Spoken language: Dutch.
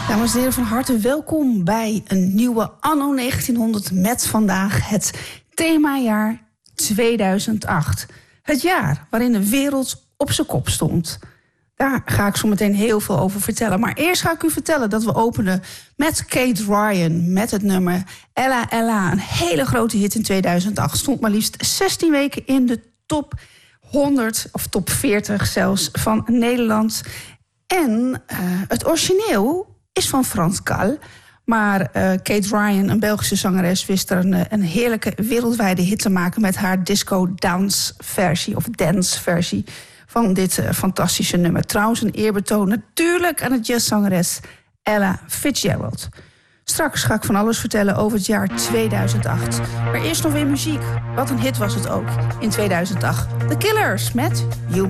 Dames en heren, van harte welkom bij een nieuwe Anno 1900 met vandaag het themajaar 2008. Het jaar waarin de wereld op zijn kop stond. Daar ga ik zo meteen heel veel over vertellen. Maar eerst ga ik u vertellen dat we openen met Kate Ryan met het nummer Ella Ella. Een hele grote hit in 2008. Stond maar liefst 16 weken in de top 100 of top 40 zelfs van Nederland. En het origineel is van Frans Gal. Maar Kate Ryan, een Belgische zangeres, wist er een heerlijke wereldwijde hit te maken met haar disco-dance-versie of dance-versie van dit fantastische nummer. Trouwens een eerbetoon natuurlijk aan de jazzzangeres Ella Fitzgerald. Straks ga ik van alles vertellen over het jaar 2008. Maar eerst nog weer muziek. Wat een hit was het ook in 2008. The Killers met You.